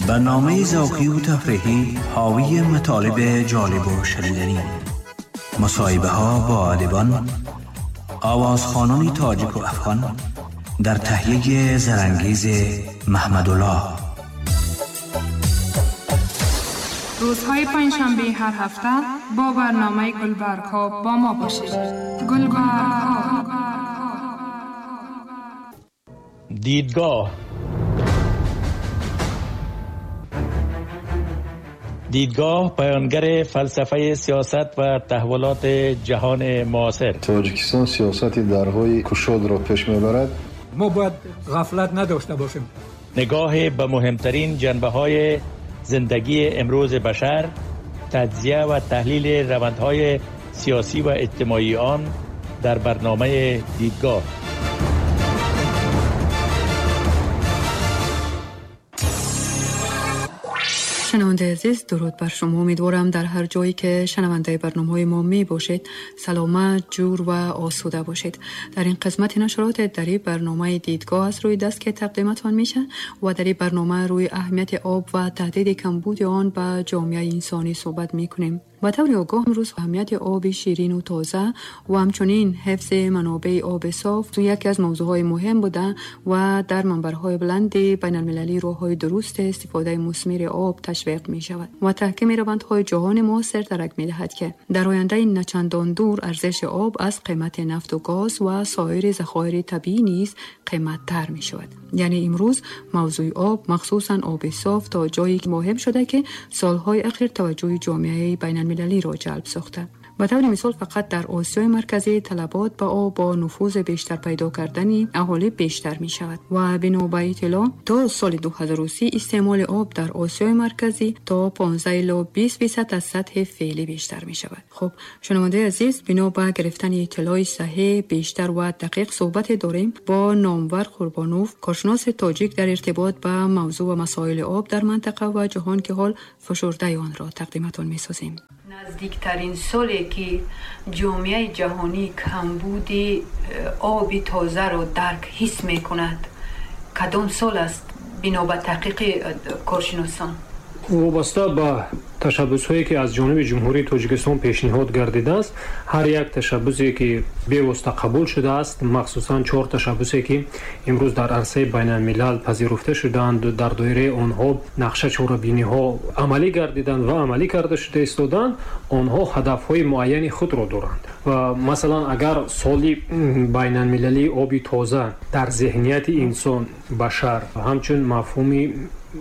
برنامه ذوقی و تفریحی حاوی مطالب جالب و شنیدنی، مصاحبه ها با ادیبان، آوازخوانان تاجیک و افغان در تهیه زرانگیز محمدالله. روزهای پنجشنبه هر هفته با برنامه گلبرگ‌ها با ما باشید. گلبرگ‌ها. دیدگاه بیانگر فلسفه سیاست و تحولات جهان معاصر. تاجیکستان سیاستی درهای کشاد را پیش میبرد. ما باید غفلت نداشته باشیم. نگاه به مهمترین جنبه‌های زندگی امروز بشر، تجزیه و تحلیل روندهای سیاسی و اجتماعی آن در برنامه دیدگاه. شنونده عزیز، درود بر شما. امیدوارم در هر جایی که شنونده برنامه‌های ما می باشید سلامت، جور و آسوده باشید. در این قسمت نشرات در این برنامه دیدگاه از روی دست که تقدیمتان میشه و در این برنامه روی اهمیت آب و تهدید کمبود آن به جامعه انسانی صحبت میکنیم. به طور آگاه امروز اهمیت آب شیرین و تازه و همچنین حفظ منابع آب صاف یکی از موضوعهای مهم بوده و در منبرهای بلند بین المللی راههای درست استفاده مثمر آب تشویق می شود و تحکیم روندهای جهان معاصر درک می دهد که در آینده نچندان دور ارزش آب از قیمت نفت و گاز و سایر ذخایر طبیعی نیز قیمت تر می شود. یعنی امروز موضوع آب، مخصوصا آب صاف، تا جایی مهم شده که سالهای اخیر توجه جامعه بین المللی را جلب ساخته. به طور مثال فقط در آسیای مرکزی طلبات به آب با نفوذ بیشتر پیدا کردن اهالی بیشتر می شود و بنا به اطلاع تا سال 2030 استعمال آب در آسیای مرکزی تا 15% از سطح فعلی بیشتر می شود. خب شنونده عزیز، بنا به گرفتن اطلاع صحیح بیشتر و دقیق صحبت داریم با نامور قربانوف، کارشناس تاجیک در ارتباط به موضوع و مسائل آب در منطقه و جهان که حال فشرده آن را تقدیمتان می سازیم. نزدیکترین سالی که جامعه جهانی کمبود آب تازه را درک حس می کند کدام سال است بنا به تحقیق کارشناسان؟ وابسته به تشبث‌هایی که از جانب جمهوری تاجیکستان پیشنهاد گردیده است، هر یک تشبثی که بی‌واسطه قبول شده است، مخصوصا 4 تشبثی که امروز در عرصه بین الملل پذیرفته شدند، در دایره آنها نقشه چاره‌بینی‌ها عملی گردیدند و عملی کرده شده ایستادند، آنها هدف‌های معین خود را دارند و مثلا اگر سالی بین المللی آب تازه در ذهنیت انسان بشر همچون مفهومی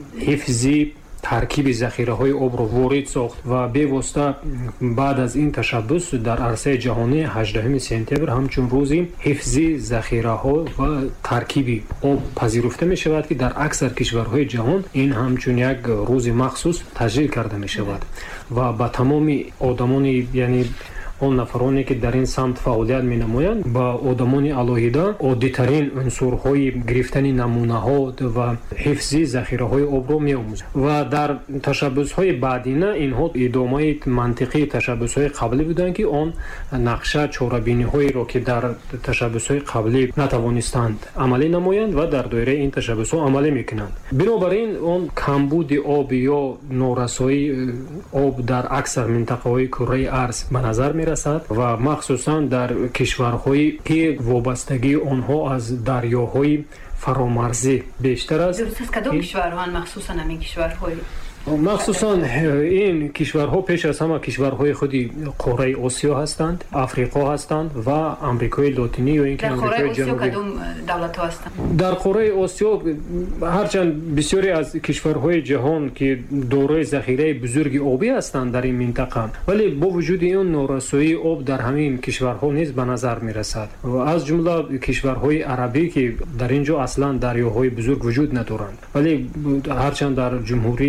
حفظی ترکیب ذخیره‌های آب را وارد ساخت و به واسطه بعد از این تشبث در عرصه جهانی 18 سپتامبر همچون روزی حفظی ذخیره‌ها و ترکیب آب پذیرفته می شود که در اکثر کشورهای جهان این همچون یک روز مخصوص تجلیل کرده می شود و با تمام آدمان، یعنی اون نفرانی که در این سمت فعالیت می نمایند، با آدمان علاهیده عادی‌ترین عنصرهای گرفتن نمونه‌ها و حفظ ذخیره‌های آب را می آموزند و در تشبث‌های بعدینه اینها ادامه منطقی تشبث‌های قبلی بودند که آن نقشه چاره‌بینی‌هایی را که در تشبث‌های قبلی نتوانستند عملی نمایند و در دایره این تشبث‌ها عملی می‌کنند. بنابراین اون کمبود آب یا نارسایی آب در اکثر منطقه‌های کره ارض به نظر می‌رسد و مخصوصا در کشورهایی که وابستگی آنها از دریاهای فرامرزی بیشتر است. درست است. کدام کشورها مخصوصا همین کشورهای؟ مخصوصا این کشورها پیش از همه کشورهای خودی قاره آسیا هستند، افریقا هستند و آمریکای لاتینی یا اینکه آمریکای جنوبی. در قاره آسیا کدام دولت‌ها هستند؟ در قاره آسیا هرچند بسیاری از کشورهای جهان که دارای ذخیره بزرگی آبی هستند در این منطقه، ولی با وجود این نارسایی آب در همین کشورها نیز به نظر میرسد و از جمله کشورهای عربی که در اینجا اصلا دریاهای بزرگ وجود ندارند، ولی هرچند در جمهوری مردمی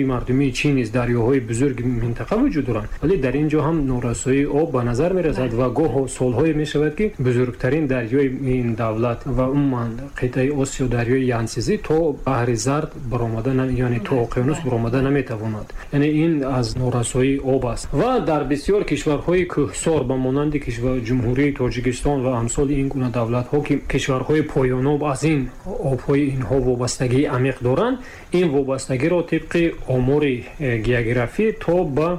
اسلامی چین نیز دریاهای بزرگ منطقه وجود دارند، ولی در اینجا هم نورسایی آب به نظر میرسد و گاه سالهای میشود که بزرگترین دریای این دولت و عموما قطعه آسیا دریای ینسیزی تا بحر زرد برآمده یعنی تا اقیانوس برآمده نمیتواند. یعنی این از نورسایی آب است. و در بسیار کشورهای کوهسار به مانند کشور جمهوری تاجیکستان و امثال این گونه دولت‌ها که کشورهای پایان‌آب از این آب‌های اینها وابستگی عمیق دارند، این وابستگی را طبق آمار گئوگرافی تا به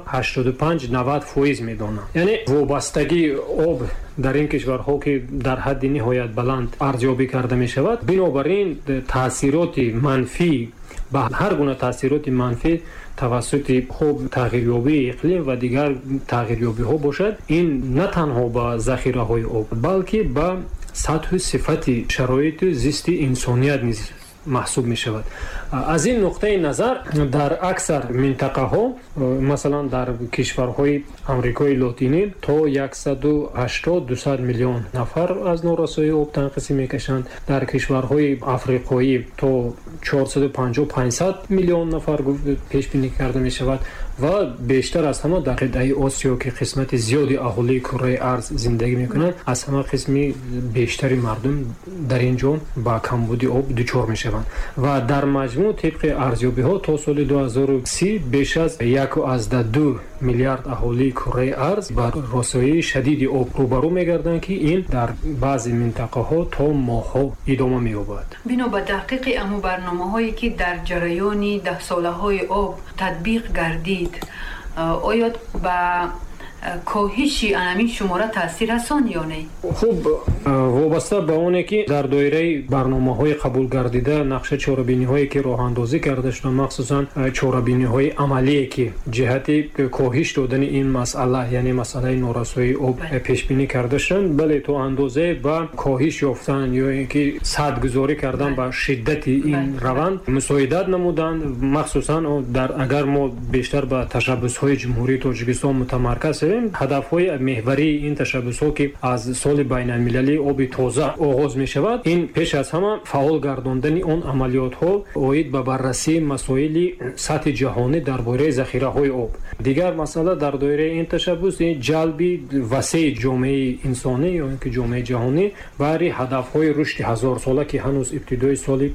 85-90% می‌دانند. یعنی وابستگی آب در این کشورها که در حد نهایت بلند ارزیابی کرده می شود، بنابراین تاثیرات منفی به هر گونه تاثیرات منفی توسط خوب تغییریابی اقلیم و دیگر تغییریابی ها باشد، این نه تنها به ذخیره های آب بلکه به سطح صفت شرایط زیست انسانیت نیز محسوب می شود. از این نقطه نظر در اکثر منطقه ها، مثلا در کشورهای امریکای لاتینی تا 180-200 میلیون نفر از نورسایی آب تنقسی می کشند. در کشورهای افریقایی تا 450-500 میلیون نفر پیش بینی کرده می شود و بیشتر از همه در قطعه آسیا که قسمت زیادی اهالی کره ارض زندگی می کنند، از همه قسمی بیشتری مردم در اینجا با کمبود آب دچار می شوند و در مجموع طبق ارزیابی ها تا سال 2030 بیش از 1.2 میلیارد اهالی کره ارض با رسایی شدید آب روبرو می گردند که این در بعضی منطقه ها تا ماه ها ادامه می یابد. بنا به تحقیق امو برنامه هایی که در جریان 10 ساله های آب تطبیق گردید، آیا با کاهش انمی شماره تاثیر رسان یا نه؟ خوب، وابسته به اونه که در دایره برنامه‌های قبول گردیده نقشه چاره‌بینی‌هایی که راه اندازی کرده شده، مخصوصا چاره‌بینی‌های عملی که جهت کاهش دادن این مسئله یعنی مسئله نورسایی آب پیش بینی کرده شدند، بله تو اندازه با کاهش یافتن یا اینکه سدگذاری کردن با شدت این روند مساعدت نمودند. مخصوصا در اگر ما بیشتر به تشبس‌های جمهوری تاجیکستان متمرکز شویم، هدف‌های محوری این تشبس‌ها که از سال بین‌المللی آب تازه آغاز می‌شود، این پیش از همه فعال گرداندن آن عملیات‌ها اوید به بررسی مسائل سطح جهانی درباره ذخیره‌های آب. دیگر مسئله در دایره این تشبس جلب وسیع جامعه انسانی یا اینکه جامعه جهانی برای هدف‌های رشد 1000 ساله که هنوز ابتدای سال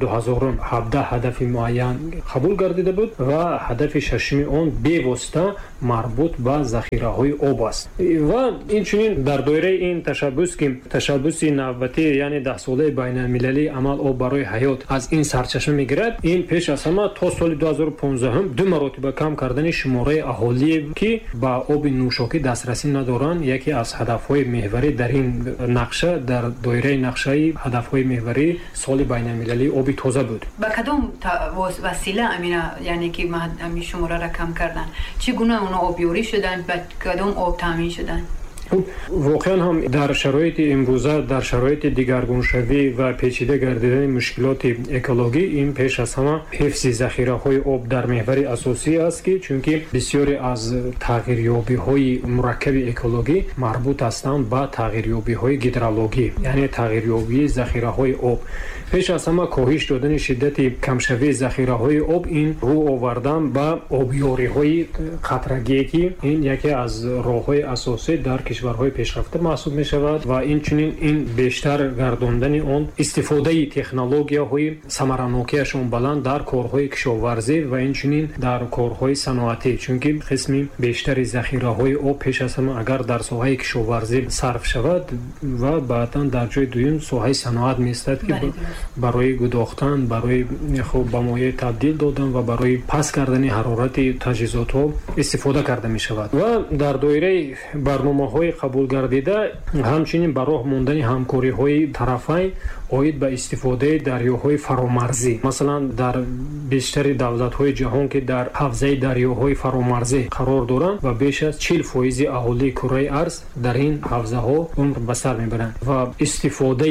2017 هدف معین قبول گردیده بود و هدف ششمی آن بی‌واسطه مربوط به ذخیره‌های آب است. و اینچنین در دایره این تشبس که تشبس نوبتی یعنی 10 ساله بین‌المللی عمل آب برای حیات از این سرچشمه میگیرد، این پیش از همه تا سال 2015 هم 2 مرتبه کم کردن شماره اهالی که با آب نوشاکی دسترسی ندارند یکی از هدف‌های محوری در این نقشه، در دایره نقشه هدف‌های محوری سال بین‌المللی آب تازه بود. با کدام وسیله امینا یعنی که همین شماره را کم کردن؟ چگونه اون آبیاری شدن؟ با کدام آب تامین شدن؟ واقعا هم در شرایط امروزه، در شرایط دیگرگونشوی و پیچیده گردیدن مشکلات اکولوژی، این پیش از همه حفظ ذخیره‌های آب در محور اساسی است که چونکه بسیاری از تغییریابی‌های مرکب اکولوژی مربوط هستند به تغییریابی‌های هیدرولوژی یعنی تغییریابی ذخیره‌های آب. پیش از همه کاهش دادن شدت کمشوی ذخیره‌های آب این رو آوردن به آبیاری‌های قطرگی که این یکی از راه‌های اساسی در کشورهای پیشرفته محسوب می شود و اینچنین این بیشتر گرداندن آن استفاده تکنولوژی‌های ثمره‌ناکیشون بلند در کارهای کشاورزی و اینچنین در کارهای صنعتی، چونکه قسمی بیشتر ذخیره‌های آب پیش از همه اگر در ساحه کشاورزی صرف شود و بعداً در جای دوم ساحه صنعت می‌استد که برای گداختن، برای خوب به مایع تبدیل دادن و برای پس کردن حرارت تجهیزات‌ها استفاده کرده می شود. و در دایره برنامه‌های قبول گردیده همچنین به راه ماندن همکاری‌های طرفین اوید به استفاده دریاهای فرامرزی، مثلا در بیشتر دولت‌های جهان که در حوزه دریاهای فرامرزی قرار دارند و بیش از 40% اهالی کره ارض در این حوزه‌ها عمر به سر می‌برند و استفاده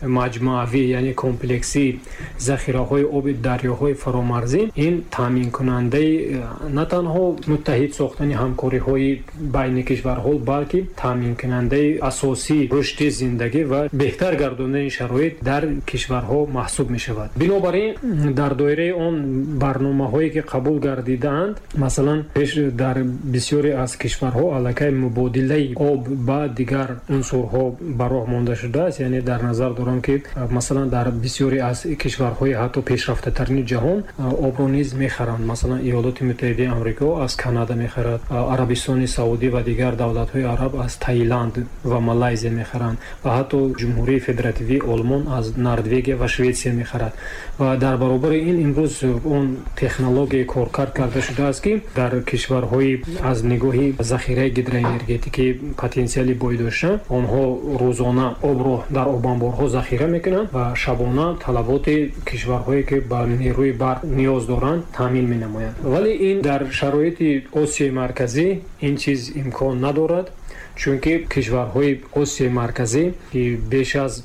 مجموعی یعنی کمپلکسی ذخیره‌های آب دریاهای فرامرزی این تامین کننده نه تنها متحد ساختن همکاری‌های بین کشورها بلکه تامین کننده اساسی رشد زندگی و بهتر گرداندن شرایط در کشورها محسوب می‌شود. بنابراین در دایره آن برنامه‌هایی که قبول گردیدند مثلا در بسیاری از کشورها علاقه مبادله آب با دیگر عنصرها براه مانده شده است. یعنی در نظر دارم که مثلا در بسیاری از کشورهای حتی پیشرفته ترین جهان آب را نیز میخرند. مثلا ایالات متحده آمریکا از کانادا میخرد، عربستان سعودی و دیگر دولت‌های عرب از تایلند و مالایزیا میخرند و حتی جمهوری فدراتیوی آلمان از نروژ و سوئیسیا میخرد. و در برابر این امروز اون تکنولوژی کارکرد کرده شده است که در کشورهای از نگاه ذخیره هیدروانرژتیکی پتانسیلی بالا داشتن آنها روزانه آب را در آبانبارها ذخیره میکنند و شبانه طلبات کشورهایی که به نیروی برق نیاز دارند تامین مینمایند. ولی این در شرایط آسیای مرکزی این چیز امکان ندارد، چون که کشورهای آسیای مرکزی که بیش از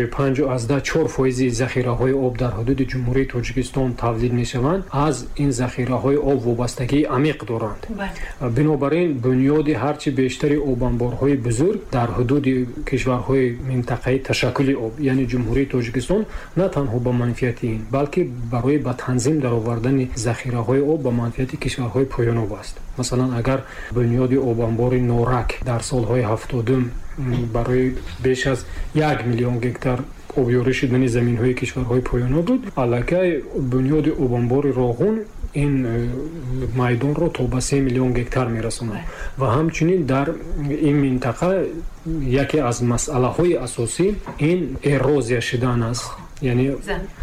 55.4% ذخیره‌های آب در حدود جمهوری تاجیکستان تولید می‌شوند از این ذخیره‌های آب وابستگی عمیق دارند. بنابراین بنیاد هرچی بیشتر آبانبارهای بزرگ در حدود کشورهای منطقه تشکل آب یعنی جمهوری تاجیکستان نه تنها با منفعت این بلکه برای به تنظیم درآوردن ذخیره‌های آب با منفعت کشورهای پایان‌آب است. مثلا اگر بنیاد آبانبار نورک در سالهای 70 برای بیش از 1 میلیون گکتار آبیاری شدن زمین‌های کشورهای پایان‌آب بود، علاقه بنیاد آبانبار راغون این میدان رو تا به 3 میلیون گکتار میرسونه و همچنین در این منطقه یکی از مسئله‌های اساسی این اروزیا شدن است. یعنی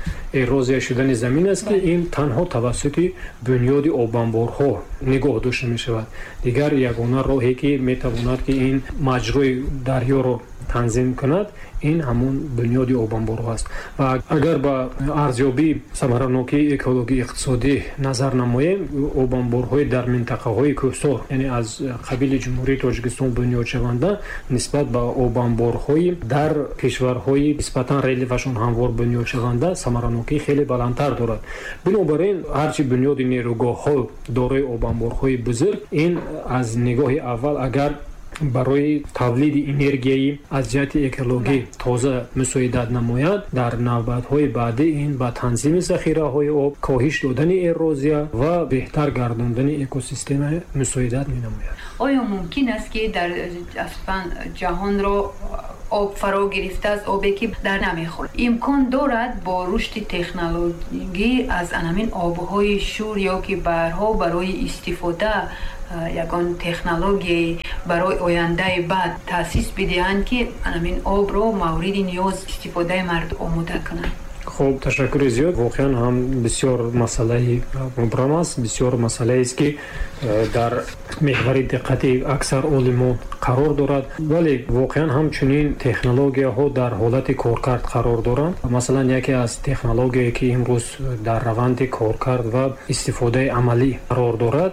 اروزیا شدن زمین است که این تنها توسط بنیاد آبانبارها نگاه داشته می شود. دیگر یگانه راهی که می تواند که این مجرای دریا رو تنظیم کند این همون بنیاد آبانبارها است. و اگر با ارزیابی ثمراناکی اکولوژی اقتصادی نظر نماییم آبانبارهای در منطقه های کوهسار یعنی از قبیل جمهوری تاجیکستان بنیاد شونده نسبت به آبانبارهای در کشورهای نسبتا ریلیفشون هموار بنیاد شونده ثمراناکی خیلی بلندتر دارد. بنابراین هرچی بنیاد نیروگاه ها دارای آبانبارهای بزرگ این از نگاه اول اگر برای تولید انرژی از جهت اکولوژی تازه مساعدت نماید در نوبت‌های بعدی این با تنظیم ذخیره‌های آب کاهش دادن اروزیا و بهتر گرداندن اکوسیستم مساعدت می‌نماید. آیا ممکن است که در اصلا جهان را آب فرا گرفته است آبی که در نمیخورد امکان دارد با رشد تکنولوژی از همین آب‌های شور یا که برها برای استفاده یگان تکنولوژی برای آینده بعد تأسیس بدهند که همین آب رو مورد نیاز استفاده مردم آماده کنند؟ خب تشکر زیاد. واقعا هم بسیار مسئله مبرم است، بسیار مسئله است که در محور دقت اکثر عالمان قرار دارد، ولی واقعا همچنین تکنولوژی ها در حالت کارکرد قرار دارند. مثلا یکی از تکنولوژی که امروز در روند کارکرد و استفاده عملی قرار دارد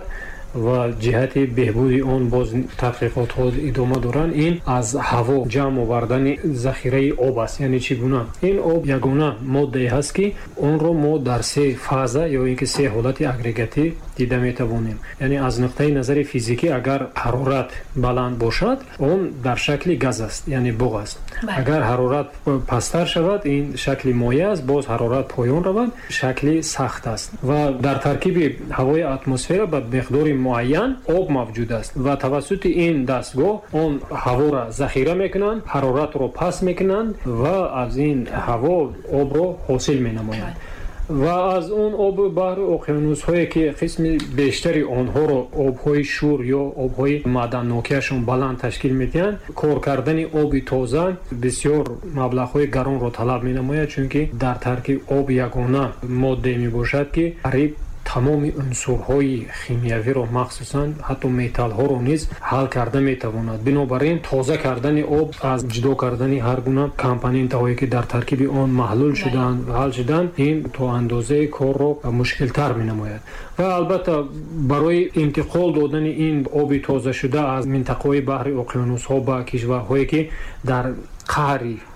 و جهت بهبود آن باز تحقیقات ها ادامه دارند این از هوا جمع آوردن ذخیره آب است. یعنی چگونه این آب یگانه ماده هست که اون رو ما در 3 فاز یا اینکه 3 حالت اگریگاتی دیده میتوانیم. یعنی از نقطه نظر فیزیکی اگر حرارت بلند باشد اون در شکل گاز است یعنی بوغ است. اگر حرارت پستر شود این شکل مایع است، باز حرارت پایان رود شکل سخت است و در ترکیب هوای اتمسفر به مقدار معین آب موجود است و توسط این دستگاه اون هوا را ذخیره میکنند، حرارت را پس میکنند و از این هوا آب را حاصل مینمایند و از اون آب بحر اقیانوس هایی که قسم بیشتری آنها را آبهای شور یا آبهای معدنناکیشون بلند تشکیل میدهند. کار کردن آب تازه بسیار مبلغ های گران را طلب مینماید، چون که در ترکیب آب یگانه ماده می باشد که قریب تمام عنصرهای شیمیایی را مخصوصا حتی متال ها را نیز حل کرده میتواند. بنابراین تازه کردن آب از جدا کردن هر گونه کامپوننت هایی که در ترکیب آن محلول شدند و حل شدند این تا اندازه کار را مشکل تر می نماید و البته برای انتقال دادن این آب تازه شده از منطقه های بحر اقیانوس ها به کشورهایی که در قعر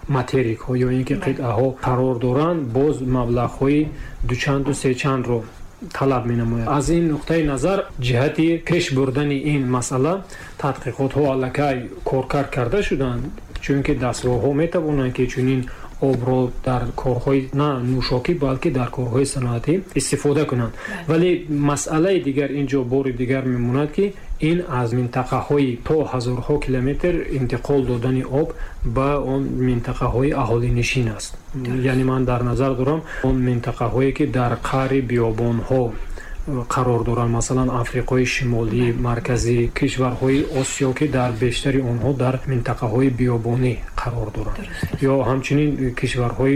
материк ҳо ё ин ки қитъаҳо қарор доранд боз маблағҳои дучанду сечандро талаб менамояд. Аз ин нуқтаи назар ҷиҳати пеш бурдани ин масъала тадқиқотҳо аллакай коркар карда шуданд, чунки дастгоҳҳо метавонанд ки чунин обро дар корҳои на нӯшокӣ балки дар корҳои саноатӣ истифода кунанд. Вале масъалаи дигар инҷо бори дигар мемонад ки ин аз минтақаҳои то ҳазорҳо километр интиқол додани об ба он минтақаҳои аҳолинишин аст. Яъне ман дар назар дорам он минтақаҳое ки дар қаъри биёбонҳо қарор доранд, масалан африқои шимолӣ, марказӣ, кишварҳои осиё ки дар бештари онҳо дар минтақаҳои биёбонӣ қарор доранд, ё ҳамчунин кишварҳои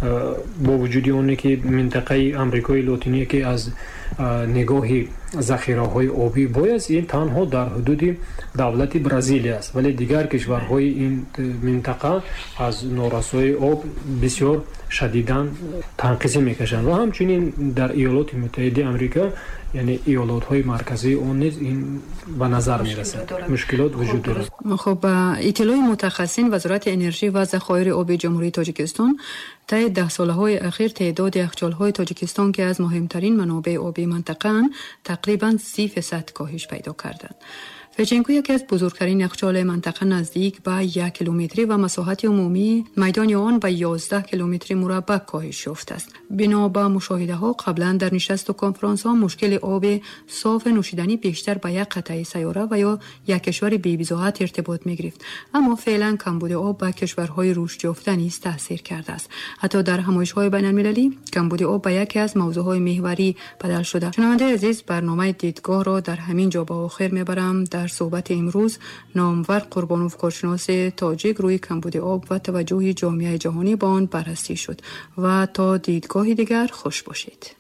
бо вуҷуди оне ки минтақаи амрикои лотиние ки аз нигоҳи захираҳои обӣ бой аст, ин танҳо дар ҳудуди давлати Бразилия аст, вале дигар кишварҳои ин минтақа аз норасоии об бисёр шадидан танқисӣ мекашанд. Ва ҳамчунин дар иёлоти муттаҳидаи Амрика, яъне иёлотҳои марказии он низ ин ба назар мерасад, мушкилот вуҷуд дорад. خب اطلاع متخصصین وزارت انرژی و ذخایر آبی جمهوری تاجیکستان طی 10 سالهای اخیر تعداد یخچال‌های تاجیکستان که از مهمترین منابع آبی منطقه تقریباً 30% کاهش پیدا کردند. فچنکو یکی از بزرگترین یخچال منطقه نزدیک به 1 کیلومتری و مساحت عمومی میدان آن به 11 کیلومتر مربع کاهش یافته است. بنا به مشاهده ها قبلا در نشست و کنفرانس ها مشکل آب صاف نوشیدنی بیشتر به یک قطعه سیاره و یا یک کشور بی‌بضاعت ارتباط می گرفت، اما فعلا کمبود آب به کشورهای رشد یافته نیز تاثیر کرده است. حتی در همایش‌های بین‌المللی کمبود آب به یکی از موضوعهای محوری بدل شده. شنونده عزیز، برنامه دیدگاه را در همین جا به آخر میبرم. در صحبت امروز نامور قربانوف کارشناس تاجیک روی کمبود آب و توجه جامعه جهانی به آن بررسی شد و تا دیدگاهی دیگر خوش باشید.